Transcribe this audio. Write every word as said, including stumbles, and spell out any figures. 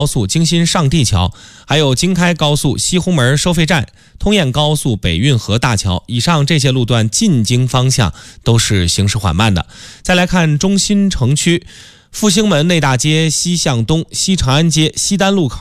高速京新上地桥，还有京开高速西红门收费站、通燕高速北运河大桥，以上这些路段进京方向都是行驶缓慢的。再来看中心城区，复兴门内大街西向东、西长安街、西单路口